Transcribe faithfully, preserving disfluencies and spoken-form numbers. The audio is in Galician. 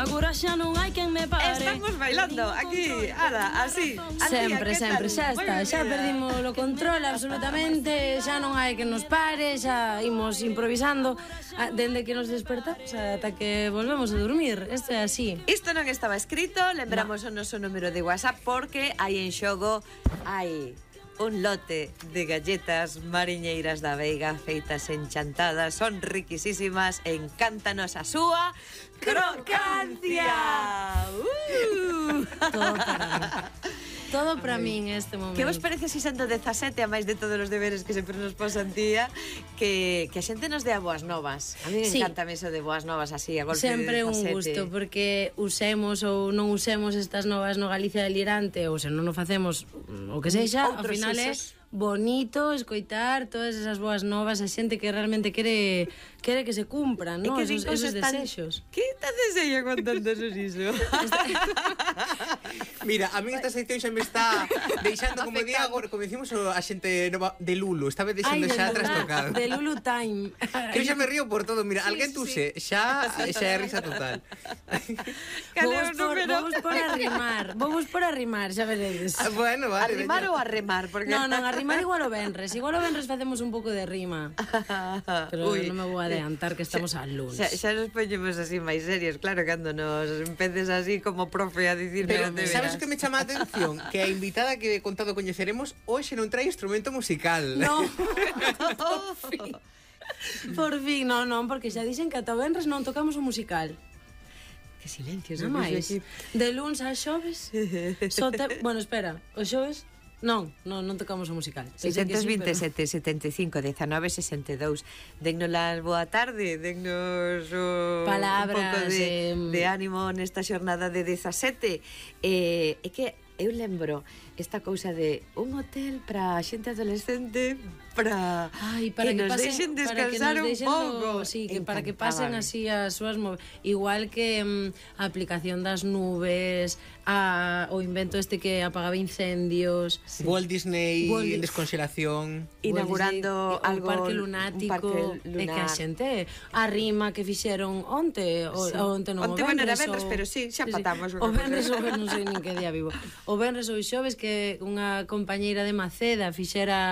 Agora xa non hai quen me pare. Estamos bailando aquí, ala, así. Sempre, sempre, xa está. Xa perdimos o control absolutamente. Xa non hai que nos pare. Xa imos improvisando dende que nos despertamos ata que volvemos a dormir. Isto é así. Isto non estaba escrito. Lembramos no. o noso número de WhatsApp porque hai en xogo hai un lote de galletas mariñeiras da Veiga feitas enchantadas, son riquisísimas, encántanos a súa crocancia. Uh! Todo para mí. Todo para min este momento. Que vos parece si sendo dezasete, a máis de todos os deberes que sempre nos posan tía, que, que a xente nos dea boas novas? A mí me sí. encanta eso de boas novas así, a golpe sempre de dezasete. Un gusto, porque usemos ou non usemos estas novas no Galicia delirante, ou se non o facemos o que sexa, ao final é bonito escoitar todas esas boas novas, a xente que realmente quere quere que se cumpran, ¿no? Esos, esos desexos. Que tan desella contando eso iso? Mira, a mí esta sección xa me está deixando, como día agora, como decimos a xente nova de Lulu, esta vez deixando xa trastocado. De Lulu Time. Que xa me río por todo, mira, sí, alguén tuse, sí. xa xa é risa total. Vamos por, vamos por arrimar, vamos por arrimar, xa veredes. Ah, bueno, vale. Arrimar ou arremar? Porque... No, non, arrimar igual o venres, igual o venres facemos un pouco de rima. Pero non me vou adiantar que estamos a lunes. Xa, xa nos poñemos así máis serios, claro, cando nos empeces así como profe a dicir pero de sabes que me chama a atención? Que a invitada que contado coñeceremos hoxe non trae instrumento musical. No. Por fin. Por fin, non, non, porque xa dixen que ata o venres non tocamos o musical. Que silencio, non máis. De luns a xoves. So te... Bueno, espera, o xoves non, non, non tocamos o musical. seiscentos veintesete, setenta e cinco, dezanove, sesenta e dous. Dennos la boa tarde, dennos o, palabras, un pouco de, eh... de ánimo nesta xornada de dezasete. Eh, é que eu lembro esta cousa de un hotel para xente adolescente para, Ay, para que, que nos pasen, deixen descansar un pouco. Sí, que para que pasen así as súas move... igual que mm, a aplicación das nubes, a, o invento este que apagaba incendios, sí. Walt Disney Walt... en descongelación, inaugurando Disney, algo, un parque lunático, un parque lunar. E que a xente a rima que fixeron onte, o, sí. onte non onte o venres, bueno era venres, o... pero sí, xa patamos. Sí, sí. O venres ou non sei nin que día vivo. O venres ou xoves que unha compañeira de Maceda fixera